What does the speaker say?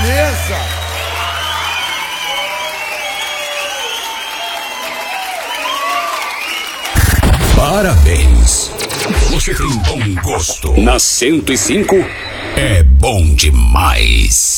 beleza! Parabéns! Você tem bom gosto. Na 105 é bom demais.